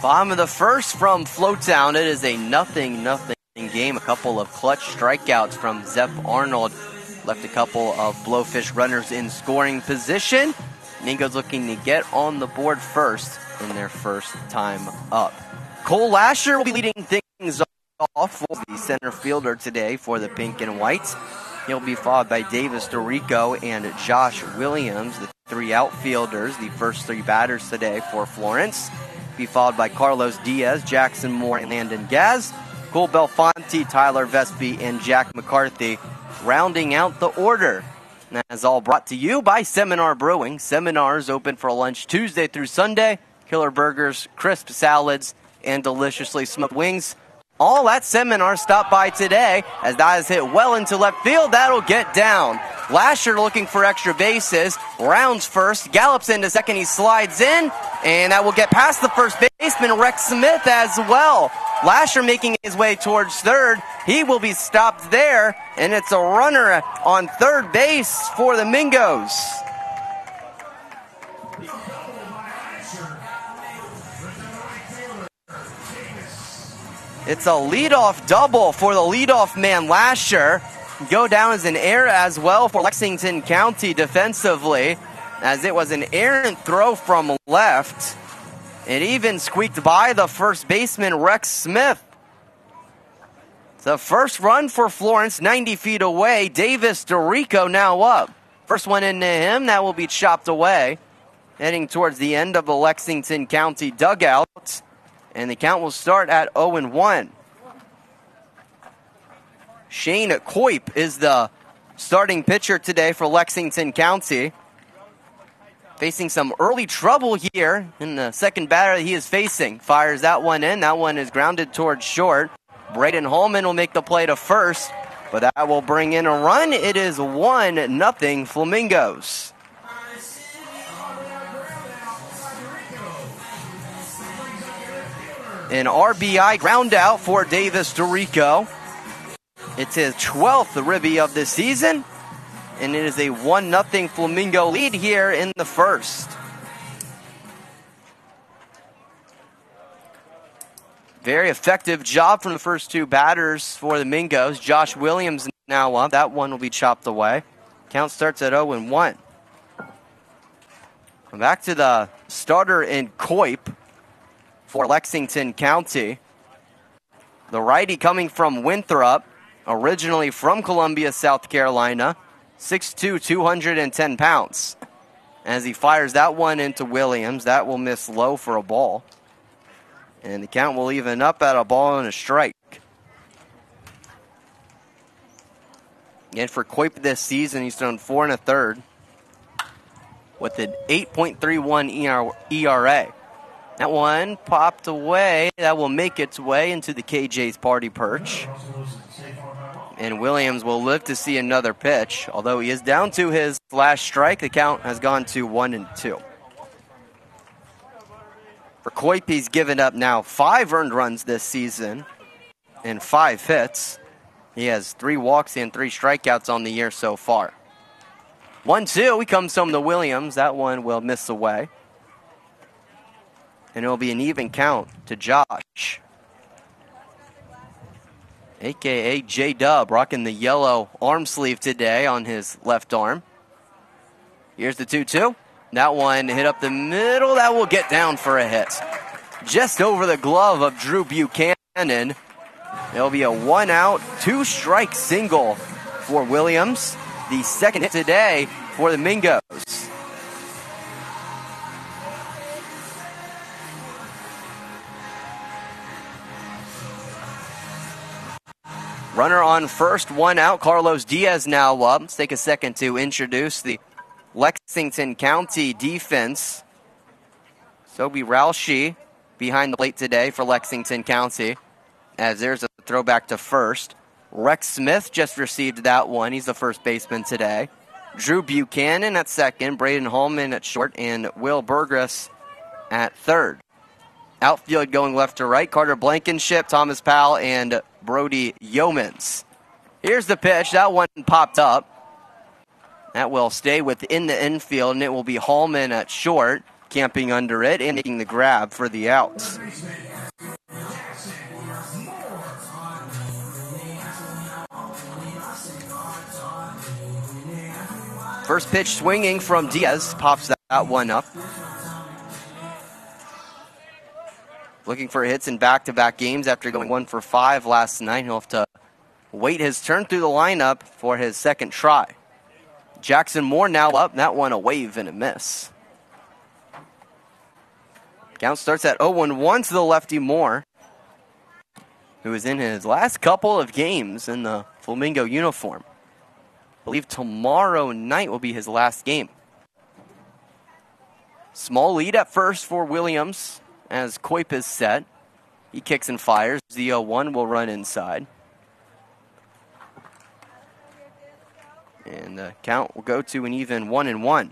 Bottom of the first from Flowtown. It is a nothing game. A couple of clutch strikeouts from Zepp Arnold left a couple of Blowfish runners in scoring position. Mingo's looking to get on the board first in their first time up. Cole Lasher will be leading things off for the center fielder today for the Pink and Whites. He'll be followed by Davis DeRico and Josh Williams, the three outfielders, the first three batters today for Florence. Be followed by Carlos Diaz, Jackson Moore, and Landon Gaz. Cole Belfonte, Tyler Vespi, and Jack McCarthy rounding out the order. And that is all brought to you by Seminar Brewing. Seminars open for lunch Tuesday through Sunday. Killer burgers, crisp salads, and deliciously smoked wings. All at Seminar. Stop by today as that is hit well into left field. That'll get down. Lasher looking for extra bases. Rounds first. Gallops into second. He slides in. And that will get past the first baseman, Rex Smith, as well. Lasher making his way towards third. He will be stopped there. And it's a runner on third base for the Mingos. It's a leadoff double for the leadoff man, Lasher. Go down as an error as well for Lexington County defensively, as it was an errant throw from left. It even squeaked by the first baseman, Rex Smith. The first run for Florence, 90 feet away. Davis DeRico now up. First one into him, that will be chopped away. Heading towards the end of the Lexington County dugout. And the count will start at 0-1. Shane Coip is the starting pitcher today for Lexington County. Facing some early trouble here in the second batter that he is facing. Fires that one in. That one is grounded towards short. Braden Holman will make the play to first, but that will bring in a run. It is 1-0 Flamingos. An RBI ground out for Davis DeRico. It's his 12th ribby of the season. And it is a 1-0 Flamingo lead here in the first. Very effective job from the first two batters for the Mingos. Josh Williams now up. That one will be chopped away. Count starts at 0-1. Back to the starter in Coip for Lexington County. The righty coming from Winthrop, originally from Columbia, South Carolina, 6'2", 210 pounds. As he fires that one into Williams, that will miss low for a ball. And the count will even up at a ball and a strike. Again, for Coip this season, he's thrown 4 1/3 with an 8.31 ERA. That one popped away. That will make its way into the KJ's party perch. And Williams will live to see another pitch. Although he is down to his last strike, the count has gone to 1-2. For Coip, he's given up now 5 earned runs this season and 5 hits. He has 3 walks and 3 strikeouts on the year so far. 1-2, he comes home to Williams. That one will miss away. And it will be an even count to Josh, a.k.a. J-Dub, rocking the yellow arm sleeve today on his left arm. Here's the 2-2. That one hit up the middle. That will get down for a hit. Just over the glove of Drew Buchanan. It'll be a 1-out, 2-strike single for Williams. The second hit today for the Mingos. Runner on first, 1 out. Carlos Diaz now up. Let's take a second to introduce the Lexington County defense. Sobi Raushi behind the plate today for Lexington County, as there's a throwback to first. Rex Smith just received that one. He's the first baseman today. Drew Buchanan at second, Braden Holman at short, and Will Burgess at third. Outfield going left to right, Carter Blankenship, Thomas Powell, and Brody Yeomans. Here's the pitch. That one popped up. That will stay within the infield, and it will be Holman at short. camping under it and making the grab for the outs. First pitch swinging from Diaz, pops that one up. Looking for hits in back-to-back games after going 1 for 5 last night. He'll have to wait his turn through the lineup for his second try. Jackson Moore now up. That one a wave and a miss. Count starts at 0-1 to the lefty Moore, who is in his last couple of games in the Flamingo uniform. I believe tomorrow night will be his last game. Small lead at first for Williams as Koip is set. He kicks and fires. The 0-1 will run inside. And the count will go to an even 1-1.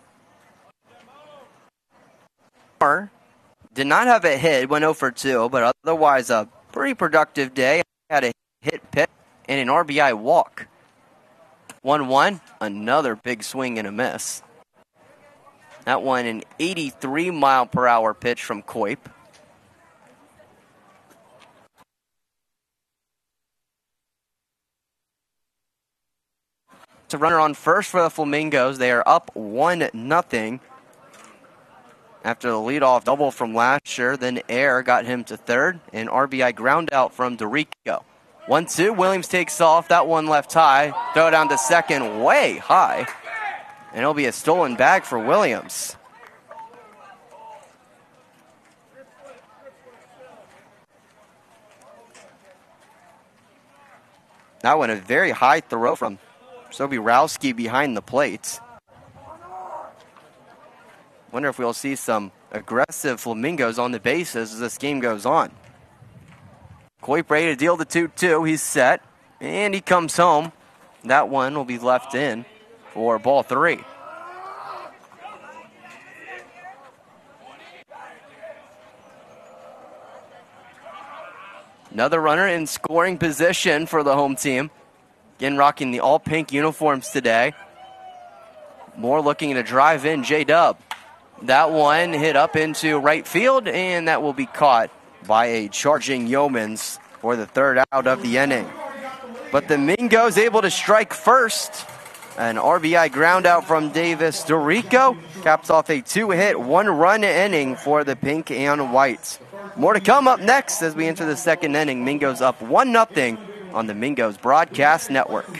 Moore did not have a hit, went 0 for 2, but otherwise a pretty productive day. Had a hit, pitch, and an RBI walk. 1-1, another big swing and a miss. That one an 83-mile-per-hour pitch from Koip. It's a runner on first for the Flamingos. They are up 1-0 after the leadoff double from Lasher. Then Air got him to third. An RBI ground out from DeRico. 1-2, Williams takes off. That one left high. Throw it down to second, way high. And it'll be a stolen bag for Williams. That one a very high throw from Sobierowski behind the plate. Wonder if we'll see some aggressive Flamingos on the bases as this game goes on. Koip ready to deal the 2-2. He's set, and he comes home. That one will be left in for ball 3. Another runner in scoring position for the home team. Again, rocking the all-pink uniforms today. Moore looking to drive in J-Dub. That one hit up into right field, and that will be caught by a charging Yeomans for the third out of the inning. But the Mingo's able to strike first. An RBI ground out from Davis DeRico caps off a 2-hit, 1-run inning for the pink and white. More to come up next as we enter the second inning. Mingo's up 1-0 on the Mingo's Broadcast Network.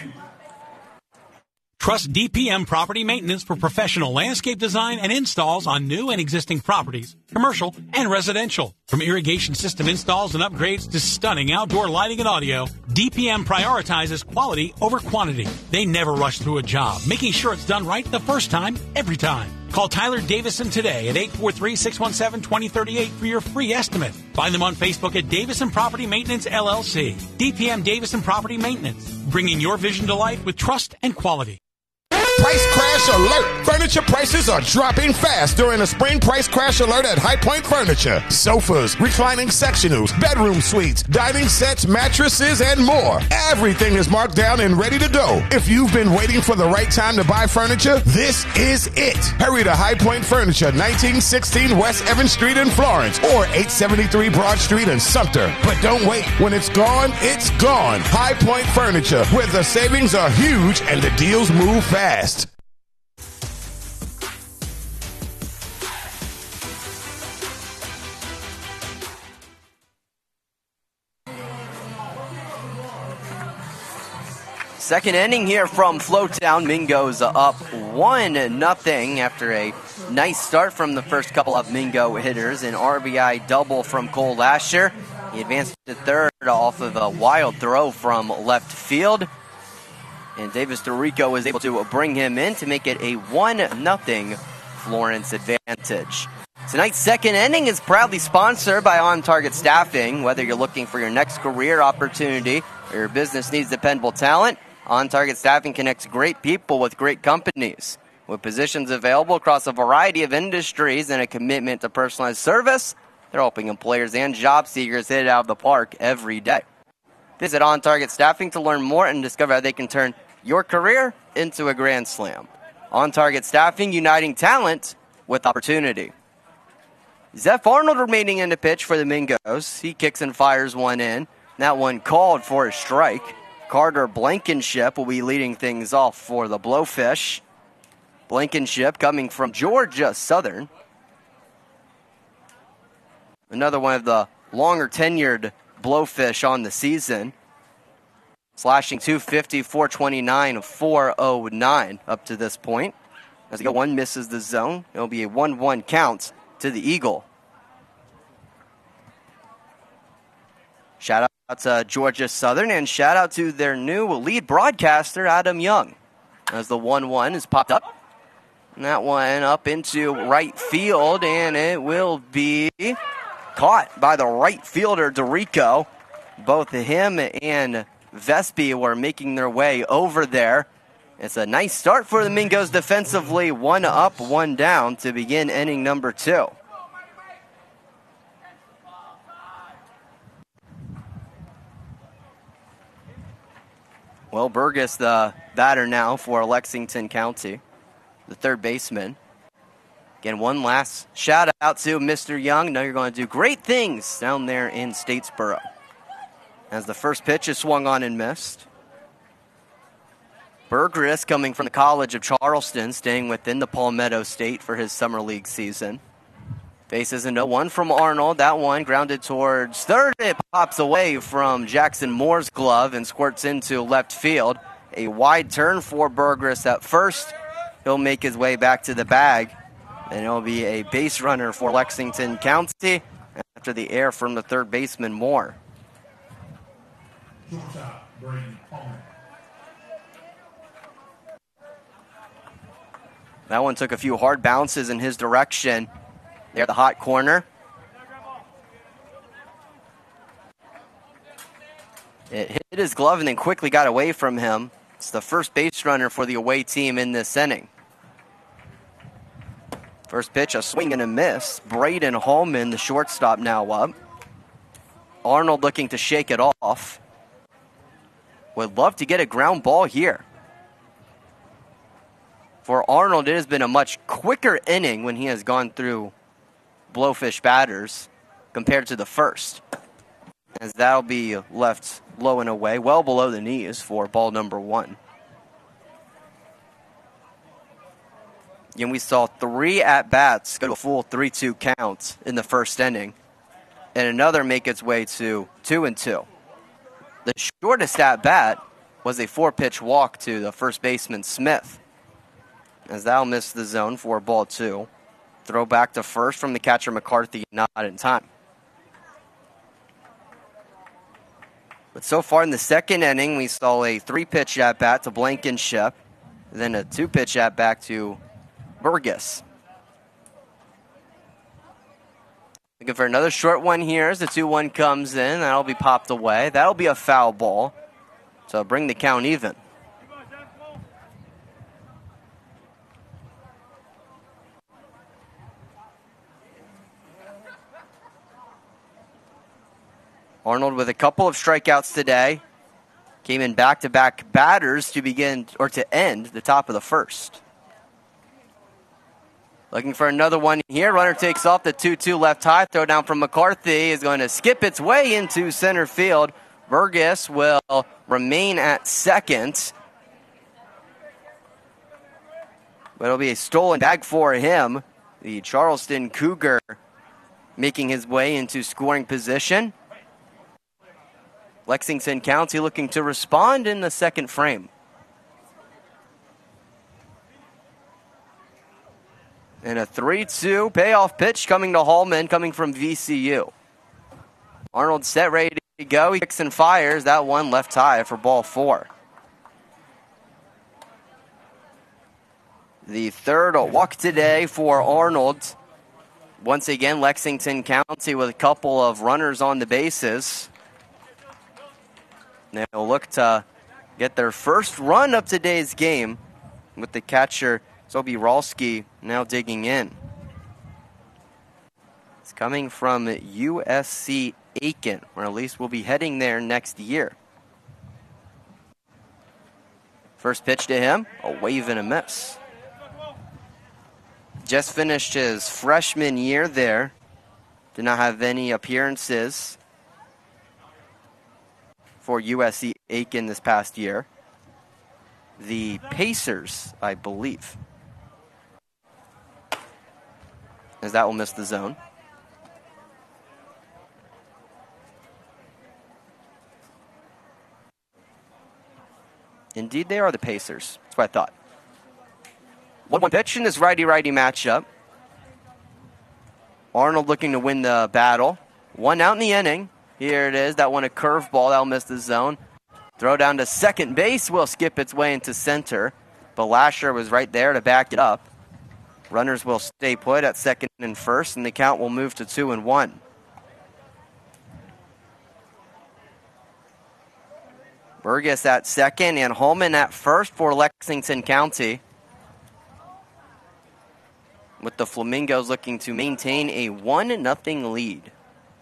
Trust DPM Property Maintenance for professional landscape design and installs on new and existing properties, commercial and residential. From irrigation system installs and upgrades to stunning outdoor lighting and audio, DPM prioritizes quality over quantity. They never rush through a job, making sure it's done right the first time, every time. Call Tyler Davison today at 843-617-2038 for your free estimate. Find them on Facebook at Davison Property Maintenance, LLC. DPM Davison Property Maintenance, bringing your vision to life with trust and quality. Price crash alert! Furniture prices are dropping fast during a spring price crash alert at High Point Furniture. Sofas, reclining sectionals, bedroom suites, dining sets, mattresses, and more. Everything is marked down and ready to go. If you've been waiting for the right time to buy furniture, this is it. Hurry to High Point Furniture, 1916 West Evans Street in Florence, or 873 Broad Street in Sumter. But don't wait. When it's gone, it's gone. High Point Furniture, where the savings are huge and the deals move fast. Second inning here from Flowtown. Mingo's up 1-0 after a nice start from the first couple of Mingo hitters. An RBI double from Cole Lasher. He advanced to third off of a wild throw from left field. And Davis DeRico was able to bring him in to make it a 1-0 Florence advantage. Tonight's second inning is proudly sponsored by On Target Staffing. Whether you're looking for your next career opportunity or your business needs dependable talent, On Target Staffing connects great people with great companies. With positions available across a variety of industries and a commitment to personalized service, they're helping employers and job seekers hit it out of the park every day. Visit On Target Staffing to learn more and discover how they can turn your career into a grand slam. On Target Staffing, uniting talent with opportunity. Zeph Arnold remaining in the pitch for the Mingos. He kicks and fires one in. That one called for a strike. Carter Blankenship will be leading things off for the Blowfish. Blankenship coming from Georgia Southern. Another one of the longer tenured Blowfish on the season. Slashing 250, 429, 409 up to this point. As the one misses the zone, it'll be a 1-1 count to the Eagle. Shout out to Georgia Southern and shout out to their new lead broadcaster, Adam Young. As the 1-1 is popped up. And that one up into right field, and it will be caught by the right fielder, DeRico. Both him and Vespi were making their way over there. It's a nice start for the Mingos defensively. 1 up, 1 down to begin inning number 2. Well, Burgess, the batter now for Lexington County, the third baseman. Again, one last shout out to Mr. Young. I know you're going to do great things down there in Statesboro. As the first pitch is swung on and missed. Burgess coming from the College of Charleston, staying within the Palmetto State for his summer league season. Bases into 1 from Arnold. That one grounded towards third. It pops away from Jackson Moore's glove and squirts into left field. A wide turn for Burgess at first. He'll make his way back to the bag. And it'll be a base runner for Lexington County after the error from the third baseman Moore. That one took a few hard bounces in his direction. There at the hot corner. It hit his glove and then quickly got away from him. It's the first base runner for the away team in this inning. First pitch, a swing and a miss. Braden Holman, the shortstop, now up. Arnold looking to shake it off. Would love to get a ground ball here. For Arnold, it has been a much quicker inning when he has gone through Blowfish batters compared to the first. As that'll be left low and away, well below the knees for ball number 1. Again, we saw 3 at-bats go to a full 3-2 count in the first inning. And another make its way to 2-2. The shortest at-bat was a 4-pitch walk to the first baseman, Smith. As that'll miss the zone for ball 2. Throw back to first from the catcher, McCarthy, not in time. But so far in the second inning, we saw a 3-pitch at-bat to Blankenship. Then a 2-pitch at-bat to Burgess. Looking for another short one here as the 2-1 comes in. That'll be popped away. That'll be a foul ball. So bring the count even. Arnold with a couple of strikeouts today. Came in back-to-back batters to begin or to end the top of the first. Looking for another one here. Runner takes off the 2-2 left high. Throw down from McCarthy is going to skip its way into center field. Burgess will remain at second. But it'll be a stolen bag for him. The Charleston Cougar making his way into scoring position. Lexington County looking to respond in the second frame. And a 3-2 payoff pitch coming to Hallman, coming from VCU. Arnold set, ready to go. He kicks and fires. That one left high for ball 4. The third walk today for Arnold. Once again, Lexington County with a couple of runners on the bases. They'll look to get their first run of today's game with the catcher, Sobieralski, now digging in. It's coming from USC Aiken, or at least we'll be heading there next year. First pitch to him, a wave and a miss. Just finished his freshman year there did not have any appearances for USC Aiken this past year. The Pacers, I believe. As that will miss the zone. Indeed, they are the Pacers. That's what I thought. 1-1 pitch in this righty-righty matchup. Arnold looking to win the battle. 1 out in the inning. Here it is. That one a curveball. That'll miss the zone. Throw down to second base. Will skip its way into center. But Lasher was right there to back it up. Runners will stay put at second and first, and the count will move to 2-1. Burgess at second and Holman at first for Lexington County. With the Flamingos looking to maintain a 1-0 lead.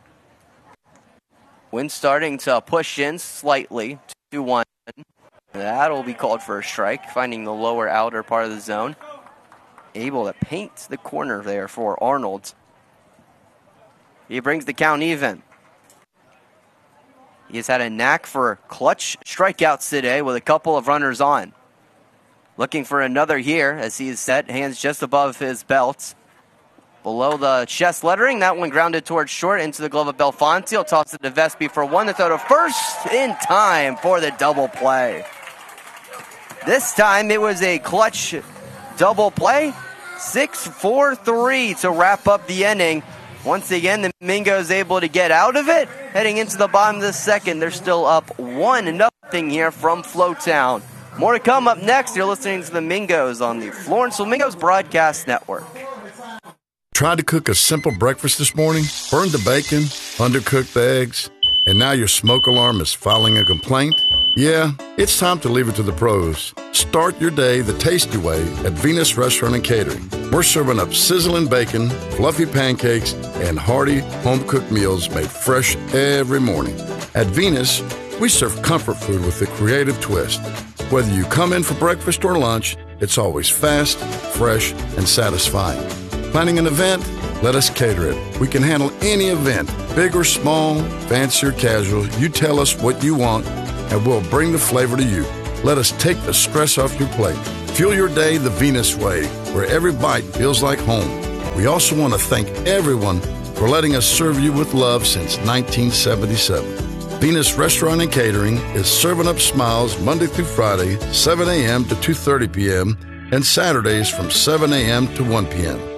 Wind starting to push in slightly. 2-1. That'll be called for a strike, finding the lower outer part of the zone. Able to paint the corner there for Arnold. He brings the count even. He has had a knack for clutch strikeouts today with a couple of runners on. Looking for another here as he is set, hands just above his belt. Below the chest lettering, that one grounded towards short into the glove of Belfonte. He'll toss it to Vespi for one to throw to first in time for the double play. This time it was a clutch double play. 6-4-3 to wrap up the inning. Once again, the Mingo's able to get out of it. Heading into the bottom of the second, they're still up 1-0 here from Flowtown. More to come up next. You're listening to the Mingos on the Florence Flamingos Broadcast Network. Tried to cook a simple breakfast this morning, burned the bacon, undercooked the eggs, and now your smoke alarm is filing a complaint? Yeah, it's time to leave it to the pros. Start your day the tasty way at Venus Restaurant and Catering. We're serving up sizzling bacon, fluffy pancakes, and hearty home-cooked meals made fresh every morning. At Venus, we serve comfort food with a creative twist. Whether you come in for breakfast or lunch, it's always fast, fresh, and satisfying. Planning an event? Let us cater it. We can handle any event, big or small, fancy or casual. You tell us what you want, and we'll bring the flavor to you. Let us take the stress off your plate. Fuel your day the Venus way, where every bite feels like home. We also want to thank everyone for letting us serve you with love since 1977. Venus Restaurant and Catering is serving up smiles Monday through Friday, 7 a.m. to 2:30 p.m., and Saturdays from 7 a.m. to 1 p.m.